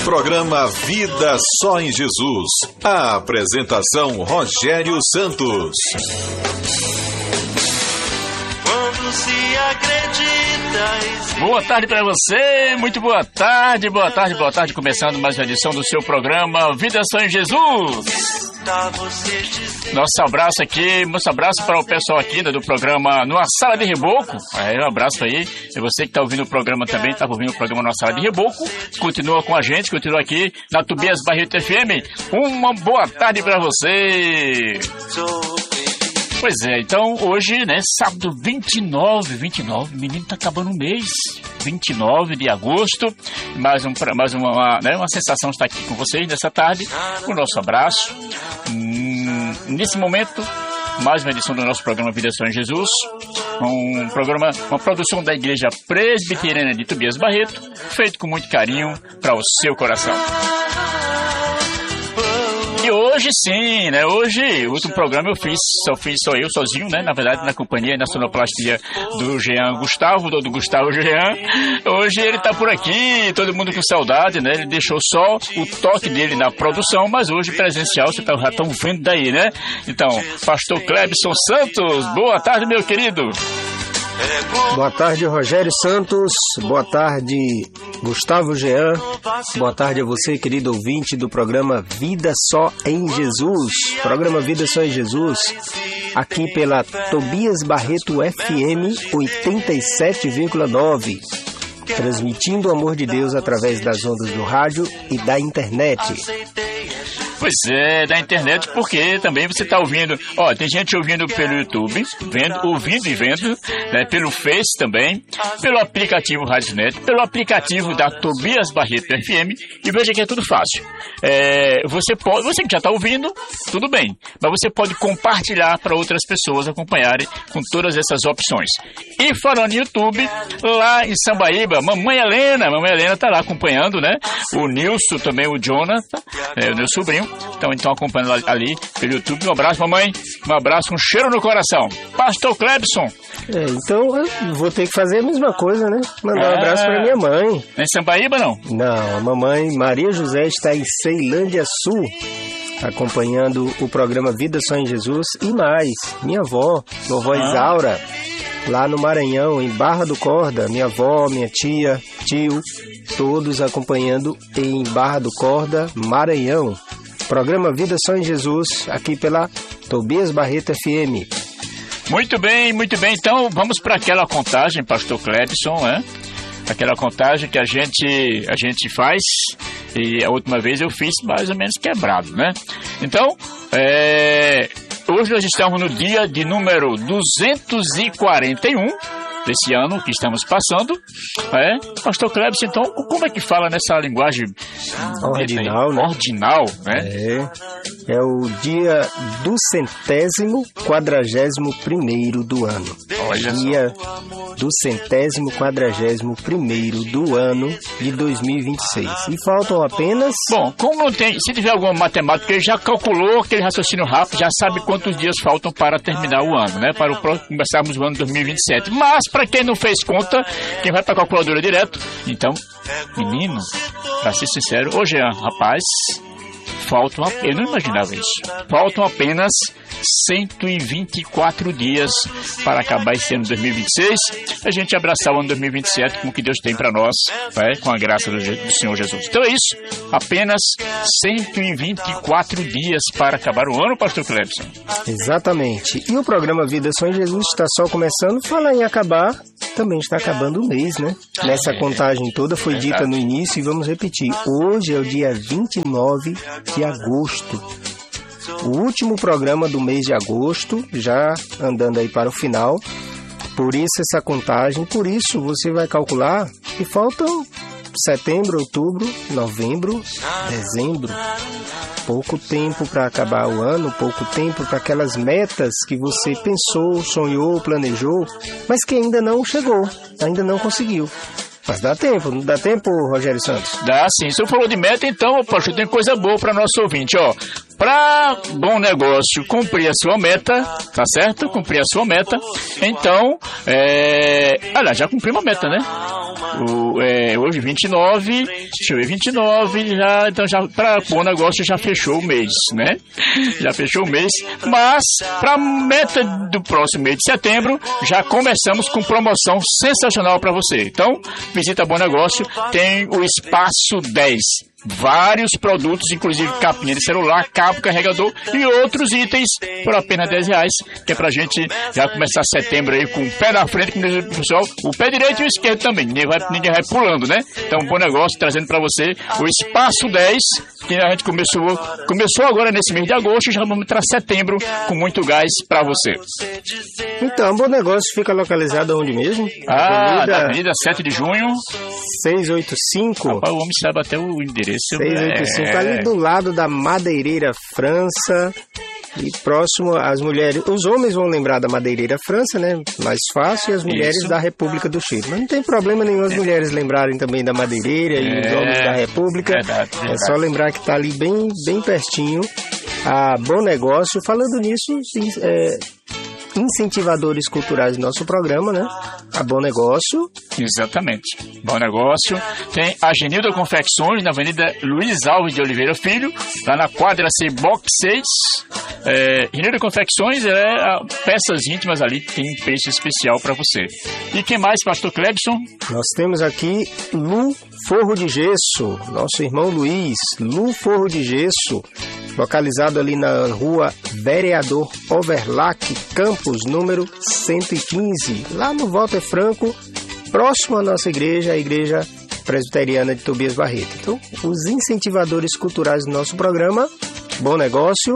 Programa Vida Só em Jesus. A apresentação Rogério Santos. Quando se acredita. Boa tarde para você, muito boa tarde, boa tarde, boa tarde. Começando mais uma edição do seu programa Vida Só em Jesus. Nosso abraço aqui, nosso abraço para o pessoal aqui do programa Numa Sala de Reboco. Um abraço aí. E você que está ouvindo o programa também, está ouvindo o programa Numa Sala de Reboco, continua com a gente, continua aqui na Tobias Barreto FM. Uma boa tarde para você. Pois é, então hoje, né, sábado 29, menino, tá acabando o mês, 29 de agosto, mais uma sensação de estar aqui com vocês nessa tarde, o nosso abraço. Nesse momento, mais uma edição do nosso programa Vida Só em Jesus, uma produção da Igreja Presbiteriana de Tobias Barreto, feito com muito carinho para o seu coração. E hoje sim, né? Hoje, o último programa só eu sozinho, né? Na verdade, na companhia, na sonoplastia do Jean Gustavo, do Gustavo Jean. Hoje ele tá por aqui, todo mundo com saudade, né? Ele deixou só o toque dele na produção, mas hoje presencial, vocês já estão vendo daí, né? Então, Pastor Clebson Santos, boa tarde, meu querido. Boa tarde, Rogério Santos. Boa tarde, Gustavo Jean. Boa tarde a você, querido ouvinte do programa Vida Só em Jesus. Programa Vida Só em Jesus, aqui pela Tobias Barreto FM 87,9. Transmitindo o amor de Deus através das ondas do rádio e da internet. Pois é, da internet, porque também você está ouvindo, tem gente ouvindo pelo YouTube, ouvindo e vendo, né, pelo Face também, pelo aplicativo RádioNet, pelo aplicativo da Tobias Barreto FM, e veja que é tudo fácil. Você que já está ouvindo, tudo bem, mas você pode compartilhar para outras pessoas acompanharem com todas essas opções. E falando em YouTube, lá em Sambaíba, Mamãe Helena está lá acompanhando, né, o Nilson também, o Jonathan, o meu sobrinho. Então acompanhando ali pelo YouTube. Um abraço, mamãe. Um abraço, um cheiro no coração. Pastor Clebson. Então eu vou ter que fazer a mesma coisa, né? Mandar um abraço para minha mãe. Em Sambaíba, não? Não, a mamãe Maria José está em Ceilândia Sul, acompanhando o programa Vida Só em Jesus. E mais, minha avó, vovó Isaura, lá no Maranhão, em Barra do Corda. Minha avó, minha tia, tio, todos acompanhando em Barra do Corda, Maranhão. Programa Vida Só em Jesus, aqui pela Tobias Barreto FM. Muito bem. Então, vamos para aquela contagem, Pastor Clebson, né? Aquela contagem que a gente faz, e a última vez eu fiz mais ou menos quebrado, né? Então, hoje nós estamos no dia de número 241 desse ano que estamos passando, Pastor Clebson, então, como é que fala nessa linguagem ordinal, né? Ordinal, né? É o dia 241º do ano. Olha dia 241º do ano de 2026. E faltam apenas... Bom, como não tem... Se tiver alguma matemática, ele já calculou aquele raciocínio rápido, já sabe quantos dias faltam para terminar o ano, né? Para começarmos o ano 2027. Mas, para quem não fez conta, quem vai para a calculadora direto, então, menino, para ser sincero, hoje rapaz, eu não imaginava isso. Faltam apenas 124 dias para acabar esse ano 2026. A gente abraçar o ano 2027 com o que Deus tem para nós, com a graça do Senhor Jesus. Então é isso. Apenas 124 dias para acabar o ano, Pastor Clebson. Exatamente. E o programa Vida Só em Jesus está só começando. Falar em acabar, também está acabando o mês, né? Nessa contagem toda foi dita no início e vamos repetir. Hoje é o dia 29 de agosto. O último programa do mês de agosto, já andando aí para o final. Por isso essa contagem, por isso você vai calcular que faltam setembro, outubro, novembro, dezembro. Pouco tempo para acabar o ano, pouco tempo para aquelas metas que você pensou, sonhou, planejou, mas que ainda não chegou, ainda não conseguiu. Mas dá tempo, não dá tempo, Rogério Santos? Dá sim. Se eu falou de meta, então, poxa, tem coisa boa para nosso ouvinte, ó. Para bom negócio cumprir a sua meta, tá certo? Cumprir a sua meta. Então, já cumpri uma meta, né? Hoje 29, deixa eu ver, 29, então já para bom negócio já fechou o mês, né? Já fechou o mês, mas para meta do próximo mês de setembro, já começamos com promoção sensacional para você. Então, visita Bom Negócio, tem o Espaço 10. Vários produtos, inclusive capinha de celular, cabo, carregador e outros itens por apenas R$10, que é pra gente já começar setembro aí com o pé na frente, como diz o pessoal, o pé direito e o esquerdo também, ninguém vai pulando, né? Então, Bom Negócio trazendo pra você o Espaço 10, que a gente começou agora nesse mês de agosto e já vamos entrar setembro com muito gás pra você. Então, Bom Negócio fica localizado onde mesmo? Na Avenida 7 de Junho 685. Rapaz, o homem sabe até o endereço. 685, ali do lado da Madeireira França e próximo às mulheres. Os homens vão lembrar da Madeireira França, né? Mais fácil, e as mulheres da República do Chile. Mas não tem problema nenhum as mulheres lembrarem também da Madeireira e os homens da República. Verdade. É só lembrar que está ali bem pertinho. A Bom Negócio, falando nisso, incentivadores culturais do nosso programa, né? A Bom Negócio. Exatamente. Bom Negócio. Tem a Genilda Confecções, na Avenida Luiz Alves de Oliveira Filho, lá na quadra C, box 6. Genilda Confecções peças íntimas ali, tem um preço especial para você. E quem mais, pastor Clebson? Nós temos aqui Lu Forro de Gesso, nosso irmão Luiz, Lu Forro de Gesso, localizado ali na rua Vereador Overlac, Campos, número 115, lá no Walter Franco, próximo à nossa igreja, a Igreja Presbiteriana de Tobias Barreto. Então, os incentivadores culturais do nosso programa, Bom Negócio,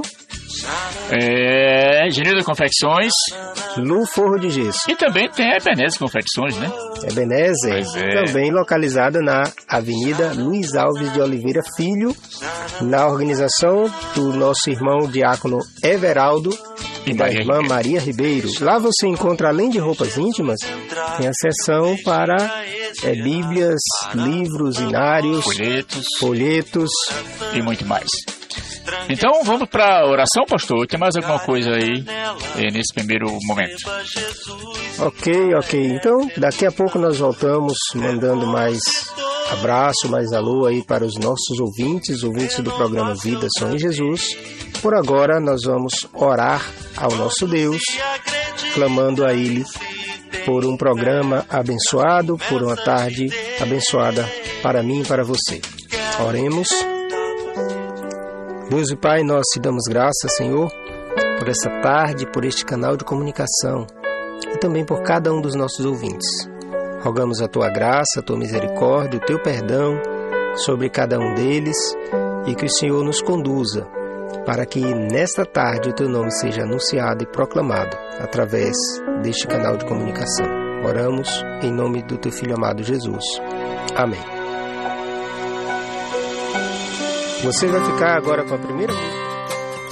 Genilda Confecções, Lu Forro de Gesso. E também tem a Ebenezer Confecções, né? Ebenezer, também localizada na Avenida Luiz Alves de Oliveira Filho, na organização do nosso irmão diácono Everaldo e da irmã Maria Ribeiro. Lá você encontra, além de roupas íntimas, tem a seção para bíblias, livros, inários, folhetos e muito mais. Então vamos para a oração, pastor? Tem mais alguma coisa aí nesse primeiro momento? Ok. Então daqui a pouco nós voltamos mandando mais abraço, mais alô aí para os nossos ouvintes do programa Vida Só em Jesus. Por agora nós vamos orar ao nosso Deus, clamando a Ele por um programa abençoado, por uma tarde abençoada para mim e para você. Oremos. Deus e Pai, nós te damos graças, Senhor, por essa tarde, por este canal de comunicação e também por cada um dos nossos ouvintes. Rogamos a Tua graça, a Tua misericórdia, o Teu perdão sobre cada um deles e que o Senhor nos conduza para que nesta tarde o Teu nome seja anunciado e proclamado através deste canal de comunicação. Oramos em nome do Teu Filho amado Jesus. Amém. Você vai ficar agora com a primeira música.